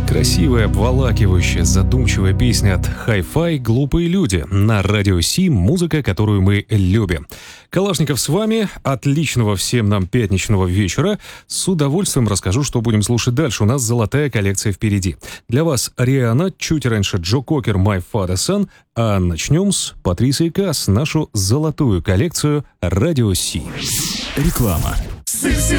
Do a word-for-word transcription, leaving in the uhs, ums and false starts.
Красивая, обволакивающая, задумчивая песня от Hi-Fi «Глупые люди» на Радио Си, музыка, которую мы любим. Калашников с вами. Отличного всем нам пятничного вечера. С удовольствием расскажу, что будем слушать дальше. У нас золотая коллекция впереди. Для вас Риhanna, чуть раньше Джо Кокер «My Father's Son», а начнем с Патриции Каас, нашу золотую коллекцию Радио Си. Реклама. Сыси